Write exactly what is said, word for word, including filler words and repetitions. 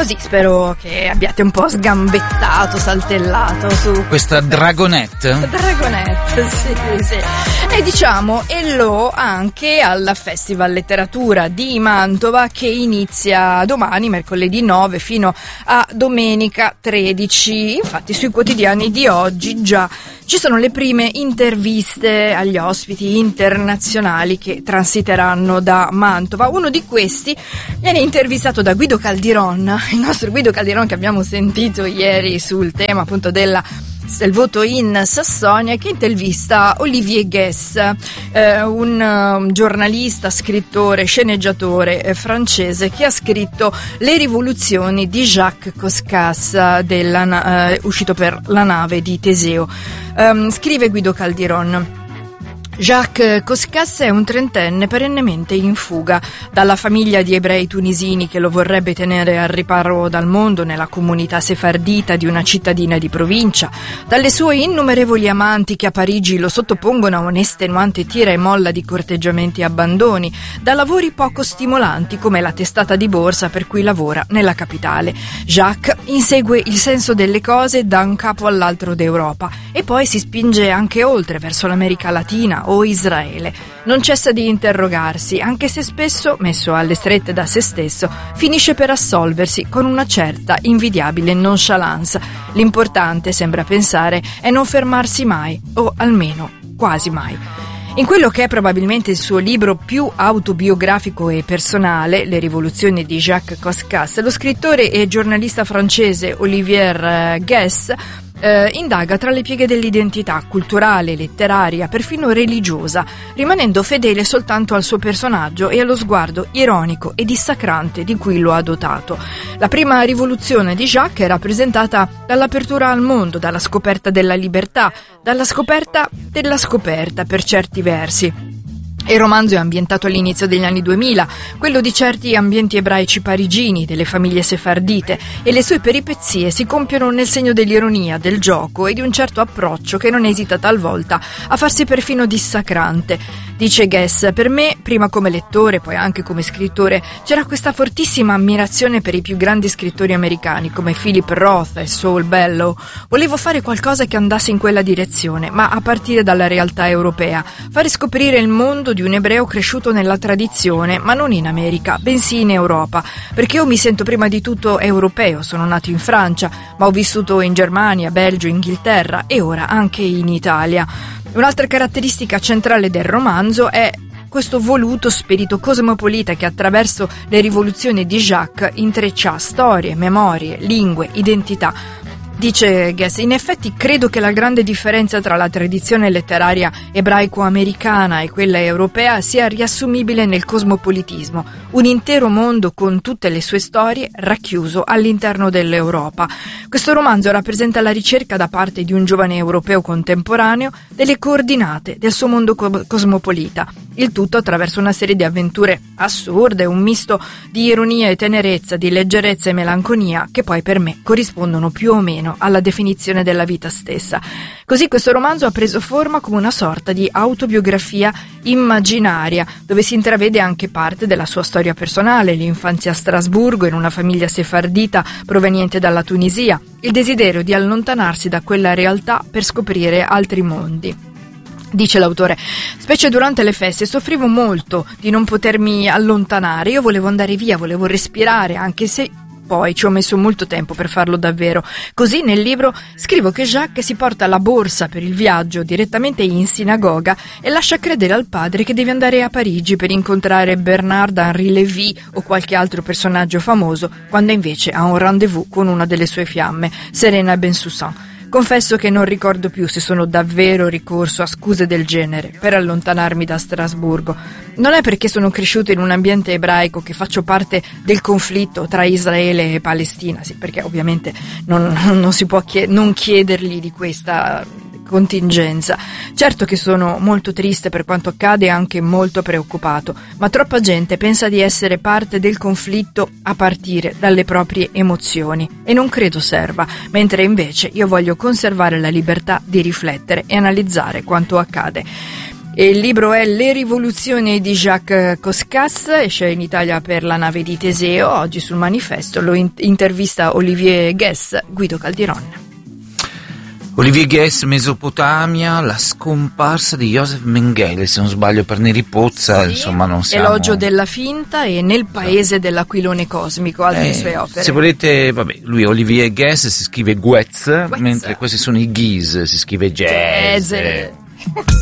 Così spero che abbiate un po' sgambettato, saltellato su questa Dragonette. Dragonette, sì, sì. E diciamo hello anche al Festival Letteratura di Mantova, che inizia domani, mercoledì nove, fino a domenica tredici. Infatti sui quotidiani di oggi già ci sono le prime interviste agli ospiti internazionali che transiteranno da Mantova. Uno di questi viene intervistato da Guido Caldiron, il nostro Guido Caldiron che abbiamo sentito ieri sul tema appunto della del voto in Sassonia, che intervista Olivier Guess, eh, un, un giornalista, scrittore, sceneggiatore eh, francese che ha scritto Le rivoluzioni di Jacques Coscas, della, eh, uscito per La nave di Teseo. Um, scrive Guido Caldiron: Jacques Coscas è un trentenne perennemente in fuga dalla famiglia di ebrei tunisini che lo vorrebbe tenere al riparo dal mondo nella comunità sefardita di una cittadina di provincia, dalle sue innumerevoli amanti che a Parigi lo sottopongono a un'estenuante tira e molla di corteggiamenti e abbandoni, da lavori poco stimolanti come la testata di borsa per cui lavora nella capitale. Jacques insegue il senso delle cose da un capo all'altro d'Europa e poi si spinge anche oltre, verso l'America Latina o Israele. Non cessa di interrogarsi, anche se spesso, messo alle strette da se stesso, finisce per assolversi con una certa invidiabile nonchalance. L'importante, sembra pensare, è non fermarsi mai, o almeno quasi mai. In quello che è probabilmente il suo libro più autobiografico e personale, Le rivoluzioni di Jacques Coscas, lo scrittore e giornalista francese Olivier Guess Eh, indaga tra le pieghe dell'identità culturale, letteraria, perfino religiosa, rimanendo fedele soltanto al suo personaggio e allo sguardo ironico e dissacrante di cui lo ha dotato. La prima rivoluzione di Jacques è rappresentata dall'apertura al mondo, dalla scoperta della libertà, dalla scoperta della scoperta per certi versi. Il romanzo è ambientato all'inizio degli anni duemila, quello di certi ambienti ebraici parigini, delle famiglie sefardite, e le sue peripezie si compiono nel segno dell'ironia, del gioco e di un certo approccio che non esita talvolta a farsi perfino dissacrante. Dice Guess: per me, prima come lettore, poi anche come scrittore, c'era questa fortissima ammirazione per i più grandi scrittori americani come Philip Roth e Saul Bellow. Volevo fare qualcosa che andasse in quella direzione, ma a partire dalla realtà europea, fare scoprire il mondo di un ebreo cresciuto nella tradizione, ma non in America, bensì in Europa, perché io mi sento prima di tutto europeo. Sono nato in Francia, ma ho vissuto in Germania, Belgio, Inghilterra e ora anche in Italia. Un'altra caratteristica centrale del romanzo è questo voluto spirito cosmopolita che attraverso le rivoluzioni di Jacques intreccia storie, memorie, lingue, identità. Dice Guess: in effetti credo che la grande differenza tra la tradizione letteraria ebraico-americana e quella europea sia riassumibile nel cosmopolitismo, un intero mondo con tutte le sue storie racchiuso all'interno dell'Europa. Questo romanzo rappresenta la ricerca da parte di un giovane europeo contemporaneo delle coordinate del suo mondo co- cosmopolita, il tutto attraverso una serie di avventure assurde, un misto di ironia e tenerezza, di leggerezza e melanconia che poi per me corrispondono più o meno alla definizione della vita stessa. Così questo romanzo ha preso forma come una sorta di autobiografia immaginaria, dove si intravede anche parte della sua storia personale, l'infanzia a Strasburgo in una famiglia sefardita proveniente dalla Tunisia, il desiderio di allontanarsi da quella realtà per scoprire altri mondi. Dice l'autore: specie durante le feste soffrivo molto di non potermi allontanare, io volevo andare via, volevo respirare, anche se poi ci ho messo molto tempo per farlo davvero. Così nel libro scrivo che Jacques si porta la borsa per il viaggio direttamente in sinagoga e lascia credere al padre che deve andare a Parigi per incontrare Bernard-Henri Lévy o qualche altro personaggio famoso, quando invece ha un rendezvous con una delle sue fiamme, Serena Bensoussan. Confesso che non ricordo più se sono davvero ricorso a scuse del genere per allontanarmi da Strasburgo. Non è perché sono cresciuto in un ambiente ebraico che faccio parte del conflitto tra Israele e Palestina, sì, perché ovviamente non, non si può chied- non chiedergli di questa contingenza. Certo che sono molto triste per quanto accade e anche molto preoccupato, ma troppa gente pensa di essere parte del conflitto a partire dalle proprie emozioni e non credo serva, mentre invece io voglio conservare la libertà di riflettere e analizzare quanto accade. E il libro è Le rivoluzioni di Jacques Coscas, esce in Italia per La nave di Teseo. Oggi sul Manifesto lo in- intervista Olivier Guess, Guido Caldiron. Olivier Guess, Mesopotamia, la scomparsa di Joseph Mengele, se non sbaglio, per Neri Pozza, sì, insomma non siamo... Elogio della finta e Nel paese dell'aquilone cosmico, altre eh, sue opere. Se volete, vabbè, lui Olivier Guess si scrive Guez, mentre questi sono i Giz, si scrive Jazz. Jazz.